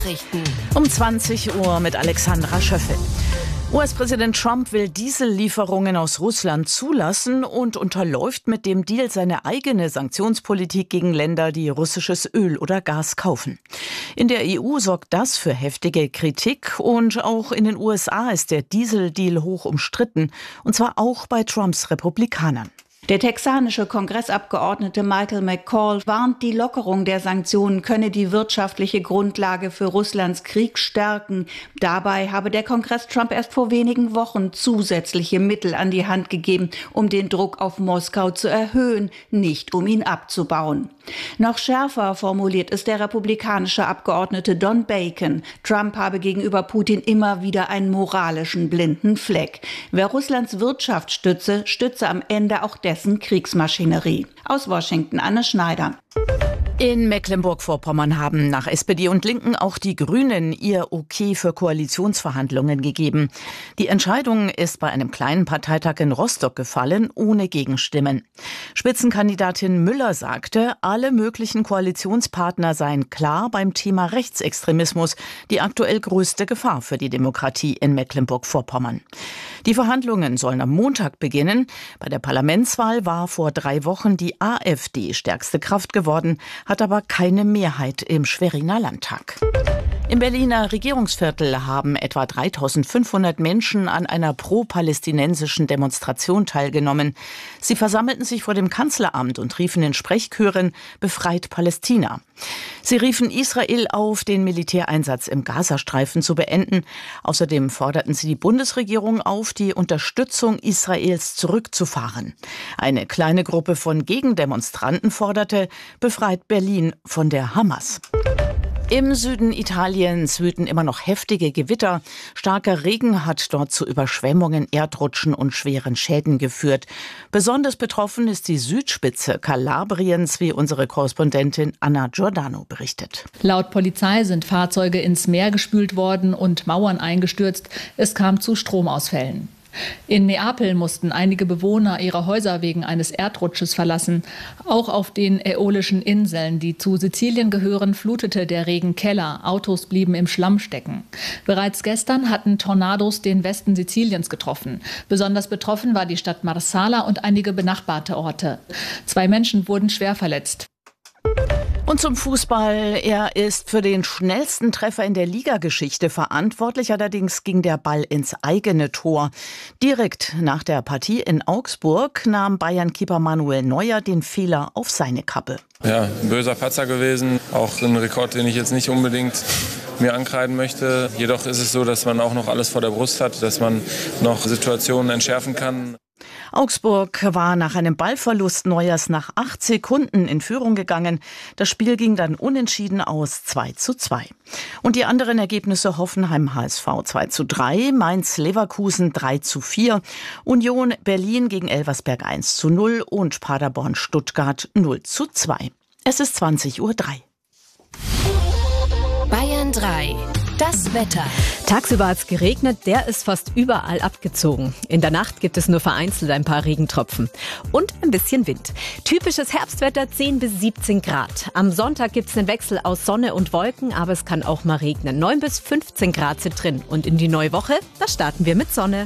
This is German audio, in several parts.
Um 20 Uhr mit Alexandra Schöffel. US-Präsident Trump will Diesellieferungen aus Russland zulassen und unterläuft mit dem Deal seine eigene Sanktionspolitik gegen Länder, die russisches Öl oder Gas kaufen. In der EU sorgt das für heftige Kritik und auch in den USA ist der Dieseldeal hoch umstritten, und zwar auch bei Trumps Republikanern. Der texanische Kongressabgeordnete Michael McCall warnt, die Lockerung der Sanktionen könne die wirtschaftliche Grundlage für Russlands Krieg stärken. Dabei habe der Kongress Trump erst vor wenigen Wochen zusätzliche Mittel an die Hand gegeben, um den Druck auf Moskau zu erhöhen, nicht um ihn abzubauen. Noch schärfer formuliert ist der republikanische Abgeordnete Don Bacon. Trump habe gegenüber Putin immer wieder einen moralischen blinden Fleck. Wer Russlands Wirtschaft stütze, stütze am Ende auch dessen Kriegsmaschinerie. Aus Washington, Anne Schneider. In Mecklenburg-Vorpommern haben nach SPD und Linken auch die Grünen ihr Okay für Koalitionsverhandlungen gegeben. Die Entscheidung ist bei einem kleinen Parteitag in Rostock gefallen, ohne Gegenstimmen. Spitzenkandidatin Müller sagte, alle möglichen Koalitionspartner seien klar beim Thema Rechtsextremismus, die aktuell größte Gefahr für die Demokratie in Mecklenburg-Vorpommern. Die Verhandlungen sollen am Montag beginnen. Bei der Parlamentswahl war vor 3 Wochen die AfD stärkste Kraft geworden, hat aber keine Mehrheit im Schweriner Landtag. Im Berliner Regierungsviertel haben etwa 3.500 Menschen an einer pro-palästinensischen Demonstration teilgenommen. Sie versammelten sich vor dem Kanzleramt und riefen in Sprechchören »Befreit Palästina«. Sie riefen Israel auf, den Militäreinsatz im Gazastreifen zu beenden. Außerdem forderten sie die Bundesregierung auf, die Unterstützung Israels zurückzufahren. Eine kleine Gruppe von Gegendemonstranten forderte »Befreit Berlin von der Hamas«. Im Süden Italiens wüten immer noch heftige Gewitter. Starker Regen hat dort zu Überschwemmungen, Erdrutschen und schweren Schäden geführt. Besonders betroffen ist die Südspitze Kalabriens, wie unsere Korrespondentin Anna Giordano berichtet. Laut Polizei sind Fahrzeuge ins Meer gespült worden und Mauern eingestürzt. Es kam zu Stromausfällen. In Neapel mussten einige Bewohner ihre Häuser wegen eines Erdrutsches verlassen. Auch auf den Äolischen Inseln, die zu Sizilien gehören, flutete der Regen Keller. Autos blieben im Schlamm stecken. Bereits gestern hatten Tornados den Westen Siziliens getroffen. Besonders betroffen war die Stadt Marsala und einige benachbarte Orte. 2 Menschen wurden schwer verletzt. Und zum Fußball. Er ist für den schnellsten Treffer in der Ligageschichte verantwortlich. Allerdings ging der Ball ins eigene Tor. Direkt nach der Partie in Augsburg nahm Bayern-Keeper Manuel Neuer den Fehler auf seine Kappe. Ja, ein böser Patzer gewesen. Auch ein Rekord, den ich jetzt nicht unbedingt mir ankreiden möchte. Jedoch ist es so, dass man auch noch alles vor der Brust hat, dass man noch Situationen entschärfen kann. Augsburg war nach einem Ballverlust Neuers nach 8 Sekunden in Führung gegangen. Das Spiel ging dann unentschieden aus 2:2. Und die anderen Ergebnisse: Hoffenheim HSV 2:3, Mainz Leverkusen 3:4, Union Berlin gegen Elversberg 1:0 und Paderborn Stuttgart 0:2. Es ist 20:03 Uhr. Bayern 3. Das Wetter. Tagsüber hat es geregnet, der ist fast überall abgezogen. In der Nacht gibt es nur vereinzelt ein paar Regentropfen. Und ein bisschen Wind. Typisches Herbstwetter 10 bis 17 Grad. Am Sonntag gibt es einen Wechsel aus Sonne und Wolken, aber es kann auch mal regnen. 9 bis 15 Grad sind drin. Und in die neue Woche, da starten wir mit Sonne.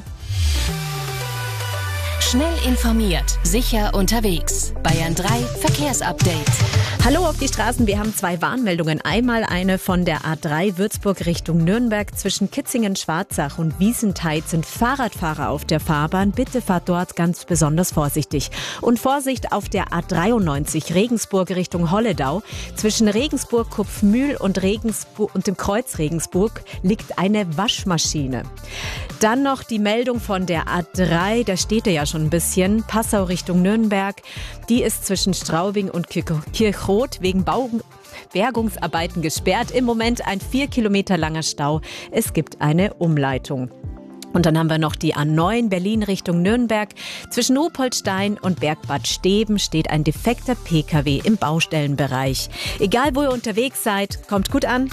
Schnell informiert, sicher unterwegs. Bayern 3 Verkehrsupdate. Hallo auf die Straßen, wir haben 2 Warnmeldungen. Einmal eine von der A3 Würzburg Richtung Nürnberg. Zwischen Kitzingen-Schwarzach und Wiesentheid sind Fahrradfahrer auf der Fahrbahn. Bitte fahrt dort ganz besonders vorsichtig. Und Vorsicht auf der A93 Regensburg Richtung Holledau. Zwischen Regensburg, Kupfmühl und dem Kreuz Regensburg liegt eine Waschmaschine. Dann noch die Meldung von der A3, da steht er ja schon ein bisschen. Passau Richtung Nürnberg. Die ist zwischen Straubing und Kirchroth wegen Bergungsarbeiten gesperrt. Im Moment ein 4 Kilometer langer Stau. Es gibt eine Umleitung. Und dann haben wir noch die A9 Berlin Richtung Nürnberg. Zwischen Ruhpoldstein und Bergbad Steben steht ein defekter PKW im Baustellenbereich. Egal, wo ihr unterwegs seid, kommt gut an.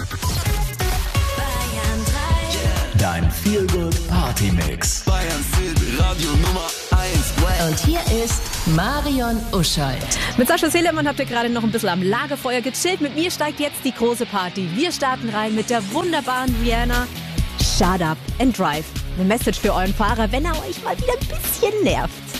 Dein Feel-Good-Party-Mix. Bayern Fit, Radio Nummer 1. Und hier ist Marion Uschold. Mit Sascha Selemann habt ihr gerade noch ein bisschen am Lagerfeuer gechillt. Mit mir steigt jetzt die große Party. Wir starten rein mit der wunderbaren Rihanna. Shut up and drive. Eine Message für euren Fahrer, wenn er euch mal wieder ein bisschen nervt.